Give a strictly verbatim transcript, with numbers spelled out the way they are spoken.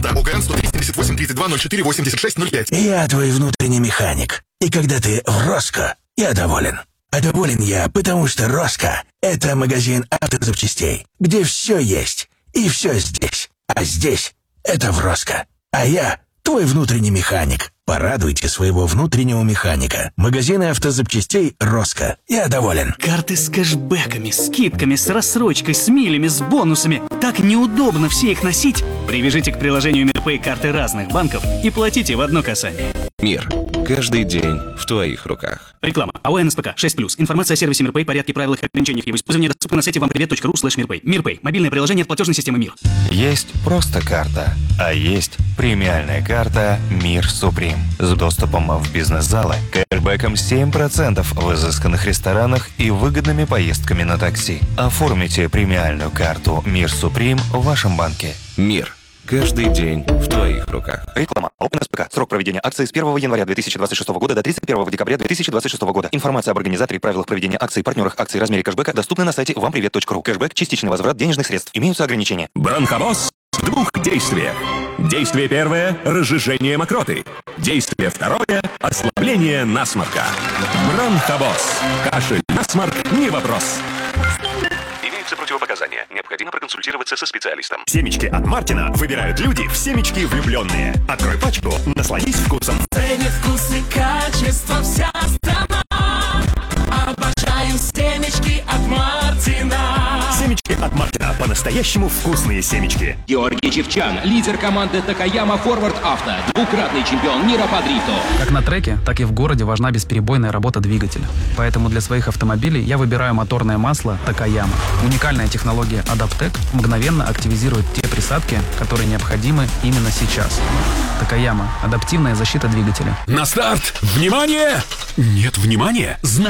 ОГН сто семьдесят восемь тридцать два ноль четыре восемьдесят шесть ноль пять. Я твой внутренний механик. И когда ты в Роско, я доволен. А доволен я, потому что Роско — это магазин автозапчастей, где все есть. И все здесь. А здесь — это в Роско. А я твой внутренний механик. Порадуйте своего внутреннего механика. Магазины автозапчастей Роско. Я доволен. Карты с кэшбэками, скидками, с рассрочкой, с милями, с бонусами. Так неудобно все их носить. Привяжите к приложению МирПэй карты разных банков и платите в одно касание. Мир. Каждый день в твоих руках. Реклама. АО НСПК шесть плюс. Информация о сервисе МирПэй, порядке, правилах и ограничениях его использования доступна на сайте вам привет точка ру слэш мирпэй. МирПэй. Мобильное приложение от платежной системы Мир. Есть просто карта, а есть премиальная карта Мир Суприм с доступом в бизнес-залы, кэшбэком семь процентов в изысканных ресторанах и выгодными поездками на такси. Оформите премиальную карту Мир Суприм в вашем банке. Мир. Каждый день в твоих руках. Реклама. ОПНСПК. Срок проведения акции с первого января две тысячи двадцать шестого года до тридцать первого декабря две тысячи двадцать шестого года. Информация об организаторе, правилах проведения акций, партнерах акций, размере кэшбэка доступна на сайте вам привет точка ру. Кэшбэк – частичный возврат денежных средств. Имеются ограничения. Бронхобоз в двух действиях. Действие первое – разжижение мокроты. Действие второе – ослабление насморка. Бронхобоз. Кашель, насморк – не вопрос. Имеются противопоказания. Необходимо проконсультироваться со специалистом. Семечки от Мартина выбирают люди в семечки влюбленные. Открой пачку, насладись вкусом. Ценит вкус и качество вся страна. Обожаем семечки от Мартина. Семечки от Мартина. По-настоящему вкусные семечки. Георгий Чевчан, лидер команды Такаяма Форвард Авто, двукратный чемпион мира по дрифту. Как на треке, так и в городе важна бесперебойная работа двигателя. Поэтому для своих автомобилей я выбираю моторное масло Такаяма. Уникальная технология Адаптек мгновенно активизирует те присадки, которые необходимы именно сейчас. Такаяма. Адаптивная защита двигателя. На старт! Внимание! Нет внимания!